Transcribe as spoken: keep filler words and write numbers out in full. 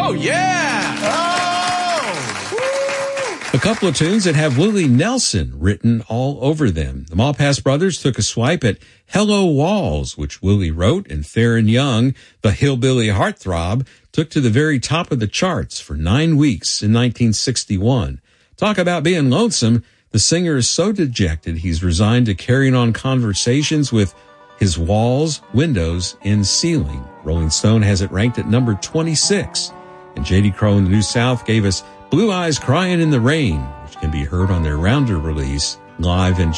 Oh, yeah! Oh! A couple of tunes that have Willie Nelson written all over them. The Malpass Brothers took a swipe at Hello Walls, which Willie wrote, and Theron Young, the hillbilly heartthrob, took to the very top of the charts for nine weeks in nineteen sixty-one. Talk about being lonesome. The singer is so dejected he's resigned to carrying on conversations with his walls, windows, and ceiling. Rolling Stone has it ranked at number twenty-six. And J D Crowe and the New South gave us Blue Eyes Crying in the Rain, which can be heard on their Rounder release, Live in